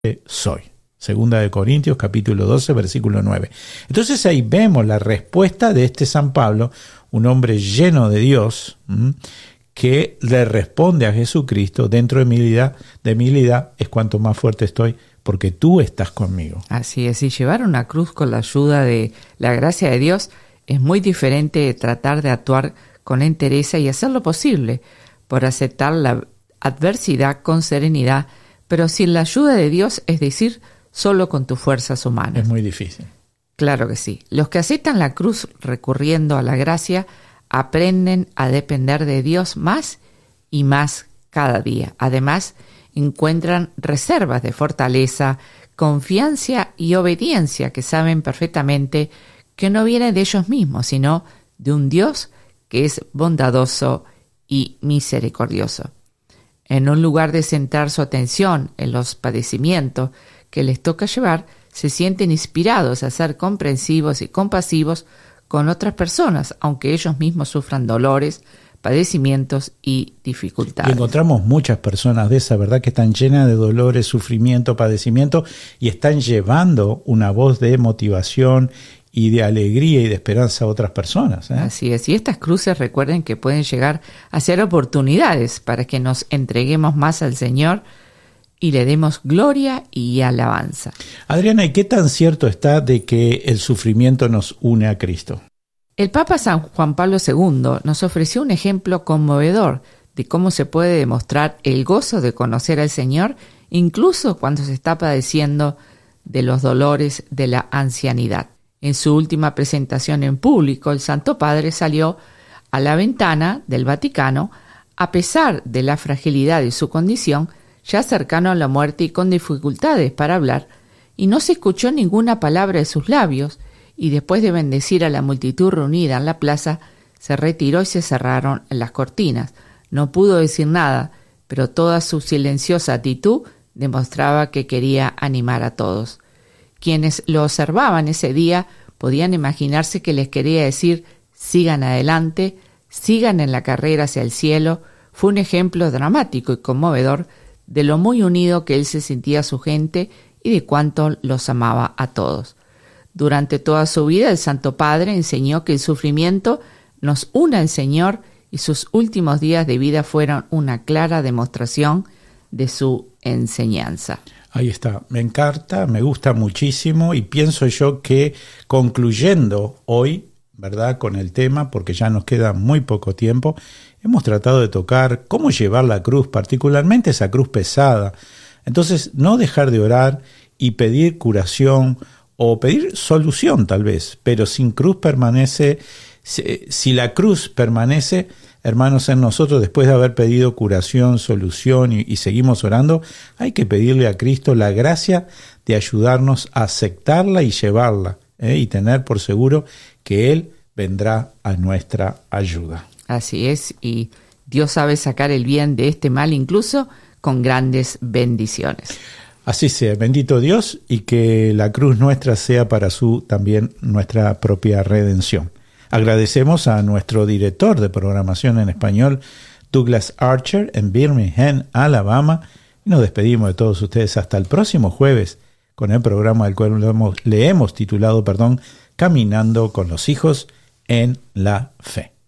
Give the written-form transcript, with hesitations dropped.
soy. Segunda de Corintios, capítulo 12, versículo 9. Entonces ahí vemos la respuesta de este San Pablo, un hombre lleno de Dios, que le responde a Jesucristo: dentro de mi debilidad es cuanto más fuerte estoy, porque tú estás conmigo. Así es, y llevar una cruz con la ayuda de la gracia de Dios es muy diferente de tratar de actuar con entereza y hacer lo posible por aceptar la adversidad con serenidad, pero sin la ayuda de Dios, es decir, solo con tus fuerzas humanas. Es muy difícil. Claro que sí. Los que aceptan la cruz recurriendo a la gracia aprenden a depender de Dios más y más cada día. Además, encuentran reservas de fortaleza, confianza y obediencia que saben perfectamente que no viene de ellos mismos, sino de un Dios que es bondadoso y misericordioso. En un lugar de centrar su atención en los padecimientos que les toca llevar, se sienten inspirados a ser comprensivos y compasivos con otras personas, aunque ellos mismos sufran dolores, padecimientos y dificultades. Y encontramos muchas personas de esa, ¿verdad?, que están llenas de dolores, sufrimiento, padecimiento, y están llevando una voz de motivación y de alegría y de esperanza a otras personas. Así es, y estas cruces, recuerden que pueden llegar a ser oportunidades para que nos entreguemos más al Señor y le demos gloria y alabanza. Adriana, ¿y qué tan cierto está de que el sufrimiento nos une a Cristo? El Papa San Juan Pablo II nos ofreció un ejemplo conmovedor de cómo se puede demostrar el gozo de conocer al Señor, incluso cuando se está padeciendo de los dolores de la ancianidad. En su última presentación en público, el Santo Padre salió a la ventana del Vaticano, a pesar de la fragilidad de su condición, ya cercano a la muerte y con dificultades para hablar, y no se escuchó ninguna palabra de sus labios, y después de bendecir a la multitud reunida en la plaza, se retiró y se cerraron las cortinas. No pudo decir nada, pero toda su silenciosa actitud demostraba que quería animar a todos. Quienes lo observaban ese día podían imaginarse que les quería decir: sigan adelante, sigan en la carrera hacia el cielo. Fue un ejemplo dramático y conmovedor de lo muy unido que él se sentía a su gente y de cuánto los amaba a todos. Durante toda su vida, el Santo Padre enseñó que el sufrimiento nos une al Señor, y sus últimos días de vida fueron una clara demostración de su enseñanza. Ahí está, me encanta, me gusta muchísimo, y pienso yo que concluyendo hoy, ¿verdad?, con el tema, porque ya nos queda muy poco tiempo, hemos tratado de tocar cómo llevar la cruz, particularmente esa cruz pesada. Entonces, no dejar de orar y pedir curación o pedir solución tal vez, pero sin cruz permanece, si la cruz permanece, hermanos, en nosotros, después de haber pedido curación, solución y seguimos orando, hay que pedirle a Cristo la gracia de ayudarnos a aceptarla y llevarla, y tener por seguro que Él vendrá a nuestra ayuda. Así es, y Dios sabe sacar el bien de este mal, incluso con grandes bendiciones. Así sea, bendito Dios, y que la cruz nuestra sea para también nuestra propia redención. Agradecemos a nuestro director de programación en español, Douglas Archer, en Birmingham, Alabama, y nos despedimos de todos ustedes hasta el próximo jueves con el programa del cual le hemos titulado, Caminando con los hijos en la fe.